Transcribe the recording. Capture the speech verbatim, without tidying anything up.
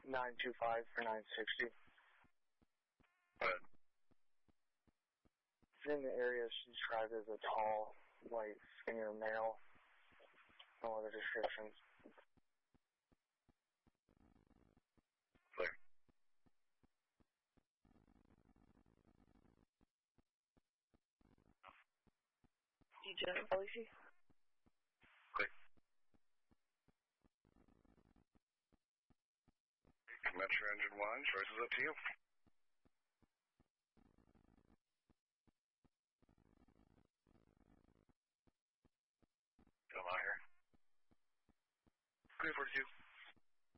nine two five for nine sixty. But In the area, she described as a tall, white, skinnier male. No other descriptions. Clear. D J Policy? Clear. Metro Engine one, choice is up to you. Still out here. three forty-two.